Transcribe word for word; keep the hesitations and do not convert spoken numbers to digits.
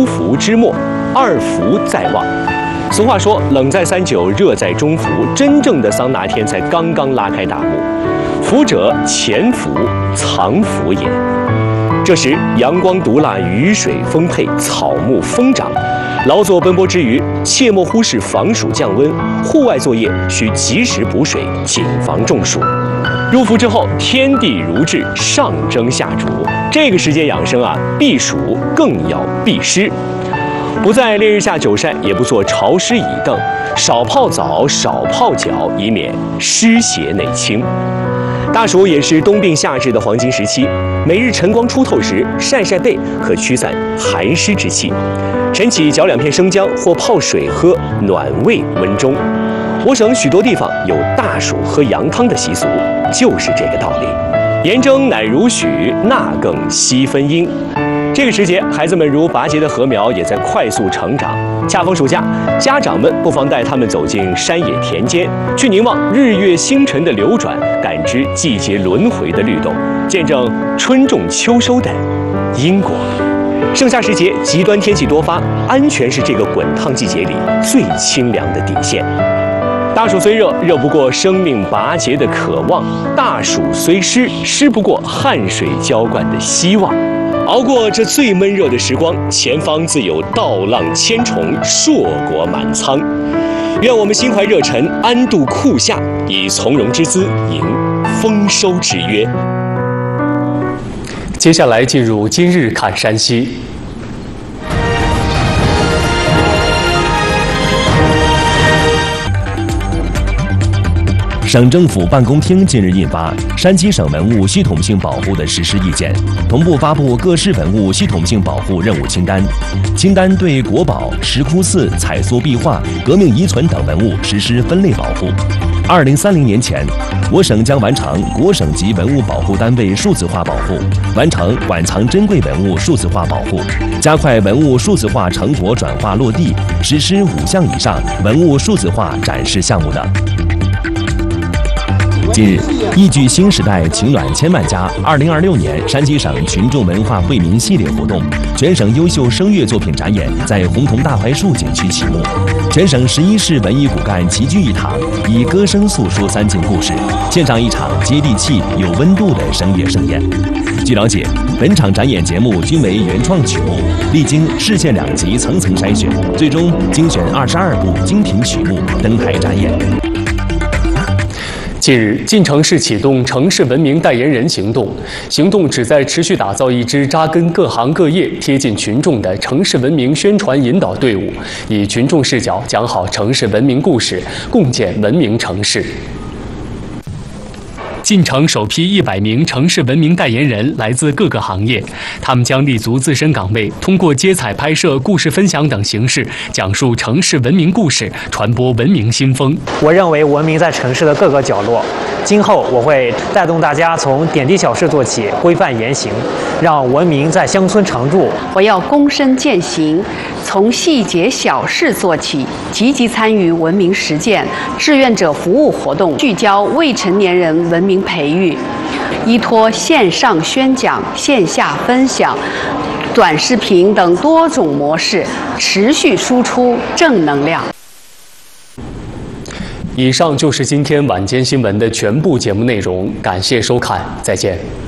伏之末，二伏在望。俗话说，冷在三九，热在中伏，真正的桑拿天才刚刚拉开大幕。伏者潜伏藏伏也。这时阳光毒辣，雨水丰沛，草木疯长。劳作奔波之余，切莫忽视防暑降温。户外作业需及时补水，谨防中暑。入伏之后，天地如炙，上蒸下煮。这个时间养生啊，避暑更要避湿。不在烈日下久晒，也不做潮湿椅凳，少泡澡，少泡脚，以免湿邪内侵。大暑也是冬病夏治的黄金时期，每日晨光出透时晒晒背，可驱散寒湿之气。晨起嚼两片生姜或泡水喝，暖胃温中。我省许多地方有大暑喝羊汤的习俗，就是这个道理。盐蒸乃如许，纳更息分阴。这个时节，孩子们如拔节的禾苗，也在快速成长。恰逢暑假，家长们不妨带他们走进山野田间，去凝望日月星辰的流转，感知季节轮回的律动，见证春种秋收的因果。盛夏时节，极端天气多发，安全是这个滚烫季节里最清凉的底线。大暑虽热，热不过生命拔节的渴望；大暑虽湿，湿不过汗水浇灌的希望。熬过这最闷热的时光，前方自有稻浪千重，硕果满仓。愿我们心怀热忱，安度酷夏，以从容之姿迎丰收之约。 接下来进入今日看山西。 省政府办公厅近日印发《山西省文物系统性保护的实施意见》，同步发布各市文物系统性保护任务清单。清单对国宝、石窟寺、彩塑壁画、革命遗存等文物实施分类保护。二零三零年前，我省将完成国省级文物保护单位数字化保护，完成馆藏珍贵文物数字化保护，加快文物数字化成果转化落地，实施五项以上文物数字化展示项目等。近日，一举新时代情暖千万家二零二六年山西省群众文化惠民系列活动全省优秀声乐作品展演在洪桐大槐树景区启幕。全省十一市文艺骨干齐聚一堂，以歌声诉说三晋故事，献上一场接地气、有温度的声乐盛宴。据了解，本场展演节目均为原创曲目，历经市县两级层层筛选，最终精选二十二部精品曲目登台展演。 近日，晋城市启动城市文明代言人行动，行动旨在持续打造一支扎根各行各业、贴近群众的城市文明宣传引导队伍，以群众视角讲好城市文明故事，共建文明城市。晋城首批一百名城市文明代言人来自各个行业，他们将立足自身岗位，通过接彩拍摄、故事分享等形式，讲述城市文明故事，传播文明新风。 我认为文明在城市的各个角落，今后我会带动大家从点滴小事做起，规范言行，让文明在乡村常驻。 我要躬身践行，从细节小事做起，积极参与文明实践、志愿者服务活动，聚焦未成年人文明培育，依托线上宣讲、线下分享、短视频等多种模式，持续输出正能量。 以上就是今天晚间新闻的全部节目内容，感谢收看，再见。